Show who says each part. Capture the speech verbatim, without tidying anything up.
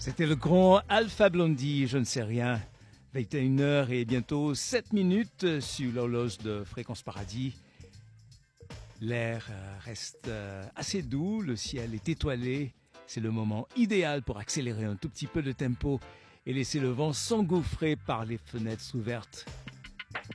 Speaker 1: C'était le grand Alpha Blondy, je ne sais rien. vingt et une heures et bientôt sept minutes sur l'horloge de Fréquence Paradis. L'air reste assez doux, le ciel est étoilé. C'est le moment idéal pour accélérer un tout petit peu le tempo et laisser le vent s'engouffrer par les fenêtres ouvertes.